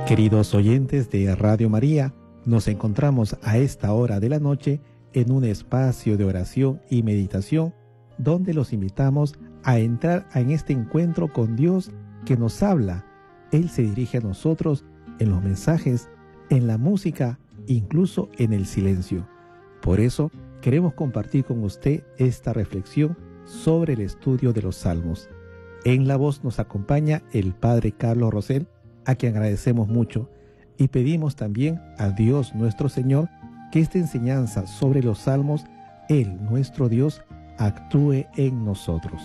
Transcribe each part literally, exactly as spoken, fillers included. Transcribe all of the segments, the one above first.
Queridos oyentes de Radio María, nos encontramos a esta hora de la noche en un espacio de oración y meditación donde los invitamos a entrar en este encuentro con Dios que nos habla. Él se dirige a nosotros en los mensajes, en la música, incluso en el silencio. Por eso queremos compartir con usted esta reflexión sobre el estudio de los Salmos. En la voz nos acompaña el Padre Carlos Rosell, a quien agradecemos mucho, y pedimos también a Dios nuestro Señor que esta enseñanza sobre los Salmos, Él, nuestro Dios, actúe en nosotros.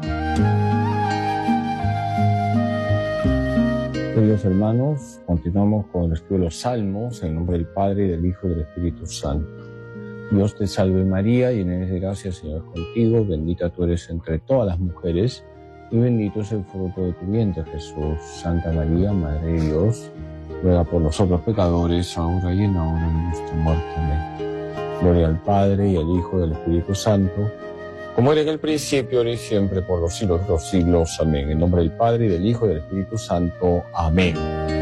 Queridos hermanos, continuamos con el estudio de los Salmos, en nombre del Padre, del Hijo y del Espíritu Santo. Dios te salve María, llena eres de gracia, el Señor es contigo, bendita tú eres entre todas las mujeres, y bendito es el fruto de tu vientre, Jesús. Santa María, Madre de Dios, ruega por nosotros pecadores, ahora y en la hora de nuestra muerte. Amén. Gloria al Padre, y al Hijo, y al Espíritu Santo, como era en el principio, ahora y siempre, por los siglos de los siglos. Amén. En nombre del Padre, y del Hijo, y del Espíritu Santo. Amén.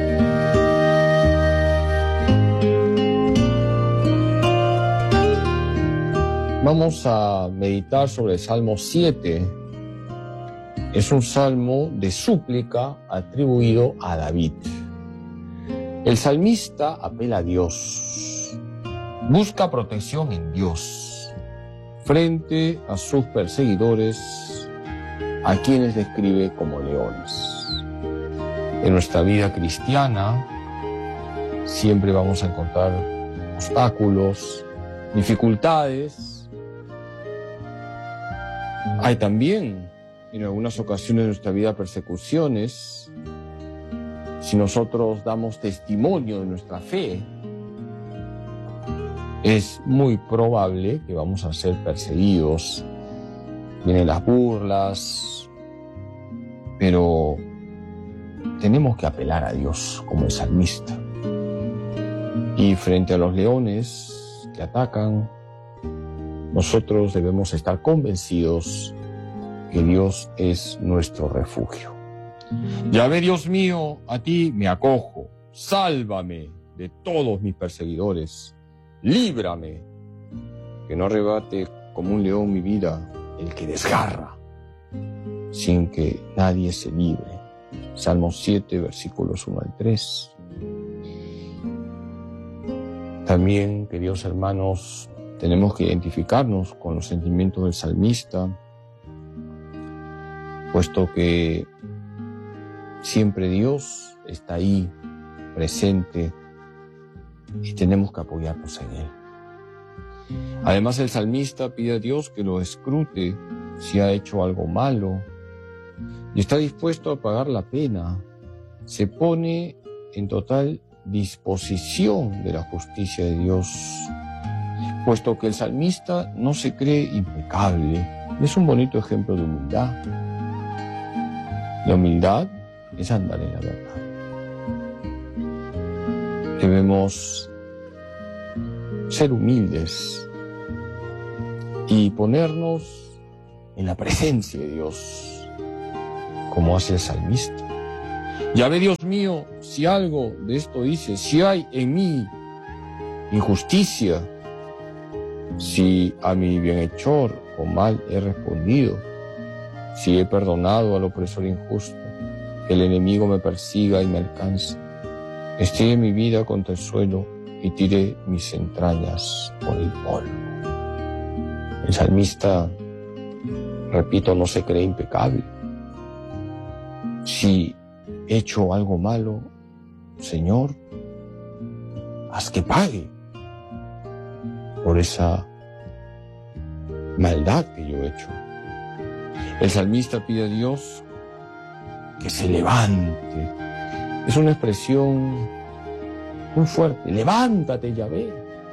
Vamos a meditar sobre el Salmo siete. Es un salmo de súplica atribuido a David. El salmista apela a Dios, busca protección en Dios frente a sus perseguidores, a quienes describe como leones. En nuestra vida cristiana siempre vamos a encontrar obstáculos, dificultades. Hay también en algunas ocasiones de nuestra vida persecuciones. Si nosotros damos testimonio de nuestra fe, es muy probable que vamos a ser perseguidos. Vienen las burlas, pero tenemos que apelar a Dios como el salmista. Y frente a los leones que atacan, nosotros debemos estar convencidos que Dios es nuestro refugio. Yahvé, Dios mío, a ti me acojo, sálvame de todos mis perseguidores, líbrame, que no arrebate como un león mi vida el que desgarra, sin que nadie se libre. Salmo siete, versículos uno al tres. También, queridos hermanos, tenemos que identificarnos con los sentimientos del salmista, puesto que siempre Dios está ahí, presente, y tenemos que apoyarnos en Él. Además, el salmista pide a Dios que lo escrute si ha hecho algo malo, y está dispuesto a pagar la pena. Se pone en total disposición de la justicia de Dios, puesto que el salmista no se cree impecable. Es un bonito ejemplo de humildad. La humildad es andar en la verdad. Debemos ser humildes y ponernos en la presencia de Dios, como hace el salmista. Yahvé, Dios mío, si algo de esto hice, si hay en mí injusticia, si a mi bienhechor o mal he respondido, si he perdonado al opresor injusto, que el enemigo me persiga y me alcance, estiré mi vida contra el suelo y tiré mis entrañas por el polvo. El salmista, repito, no se cree impecable. Si he hecho algo malo, Señor, haz que pague por esa maldad que yo he hecho. El salmista pide a Dios que se levante. Es una expresión muy fuerte. Levántate, Yahvé.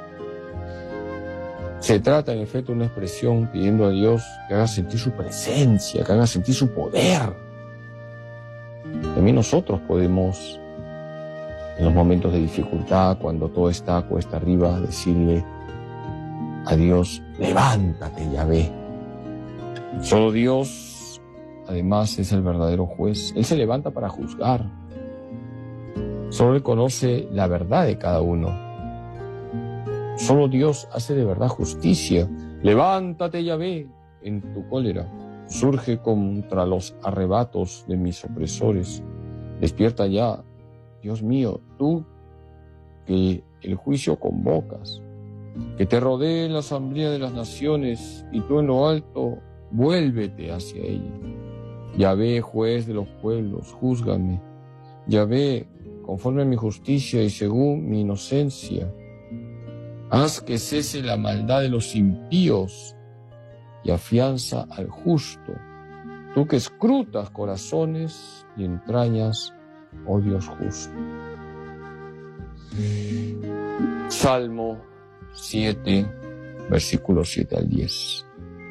Se trata, en efecto, de una expresión pidiendo a Dios que haga sentir su presencia, que haga sentir su poder. También nosotros podemos, en los momentos de dificultad, cuando todo está cuesta arriba, decirle a Dios, levántate, Yahvé. Solo Dios, además, es el verdadero juez. Él se levanta para juzgar. Solo Él conoce la verdad de cada uno. Solo Dios hace de verdad justicia. Levántate, Yahvé, en tu cólera. Surge contra los arrebatos de mis opresores. Despierta ya, Dios mío, tú que el juicio convocas. Que te rodee la asamblea de las naciones y tú en lo alto, vuélvete hacia ella. Yahvé, juez de los pueblos, júzgame. Yahvé, conforme a mi justicia y según mi inocencia. Haz que cese la maldad de los impíos y afianza al justo. Tú que escrutas corazones y entrañas, oh Dios justo. Salmo siete, versículos siete al diez.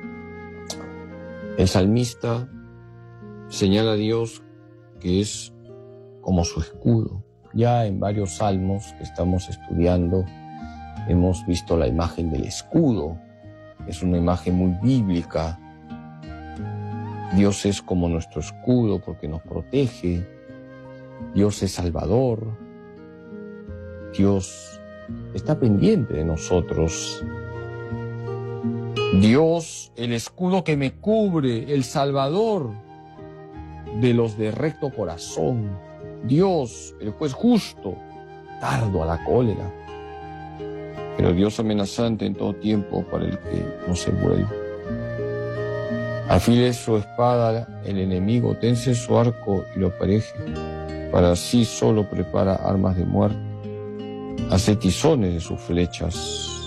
El salmista señala a Dios que es como su escudo. Ya en varios salmos que estamos estudiando hemos visto la imagen del escudo. Es una imagen muy bíblica. Dios es como nuestro escudo porque nos protege. Dios es salvador. Dios está pendiente de nosotros. Dios, el escudo que me cubre, el salvador de los de recto corazón. Dios, el juez justo, tardo a la cólera, pero Dios amenazante en todo tiempo para el que no se vuelve. Afile su espada el enemigo, tense su arco y lo apareje. Para sí solo prepara armas de muerte, hace tizones de sus flechas.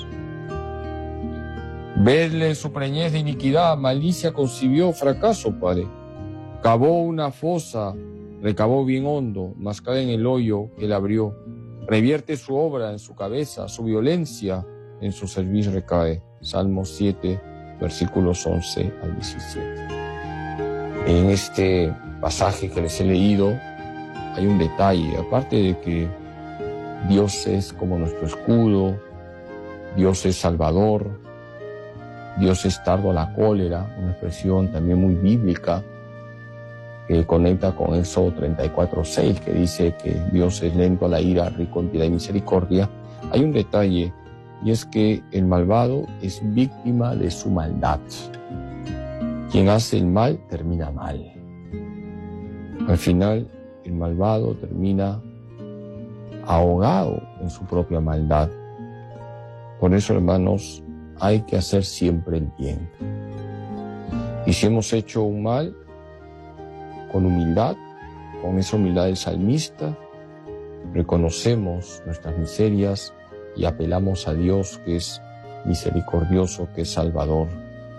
Vedle su preñez de iniquidad, malicia concibió, fracaso pare. Cavó una fosa, recavó bien hondo, mas cae en el hoyo que él abrió. Revierte su obra en su cabeza, su violencia en su cerviz recae. Salmo siete, versículos once al diecisiete. En este pasaje que les he leído hay un detalle, aparte de que Dios es como nuestro escudo, Dios es salvador, Dios es tardo a la cólera, una expresión también muy bíblica que conecta con Éxodo treinta y cuatro, seis, que dice que Dios es lento a la ira, rico en piedad y misericordia. Hay un detalle, y es que el malvado es víctima de su maldad. Quien hace el mal termina mal. Al final, el malvado termina ahogado en su propia maldad. Por eso, hermanos, hay que hacer siempre el bien. Y si hemos hecho un mal, con humildad, con esa humildad del salmista, reconocemos nuestras miserias y apelamos a Dios, que es misericordioso, que es salvador.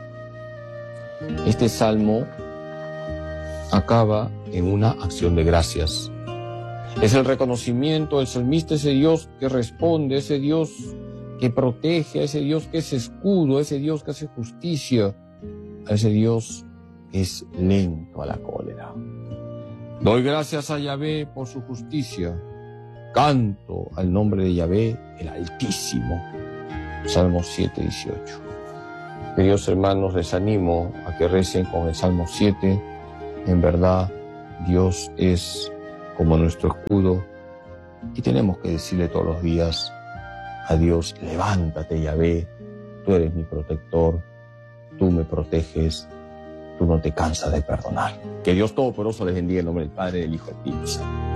Este salmo acaba en una acción de gracias. Es el reconocimiento del salmista, ese Dios que responde, ese Dios que protege, ese Dios que es escudo, ese Dios que hace justicia, a ese Dios que es lento a la cólera. Doy gracias a Yahvé por su justicia. Canto al nombre de Yahvé, el Altísimo. Salmo siete, dieciocho. Queridos hermanos, les animo a que recen con el Salmo siete. En verdad, Dios es como nuestro escudo y tenemos que decirle todos los días a Dios: levántate, Yahvé, tú eres mi protector, tú me proteges, tú no te cansas de perdonar. Que Dios Todopoderoso les bendiga en nombre del Padre, del Hijo y del Espíritu Santo.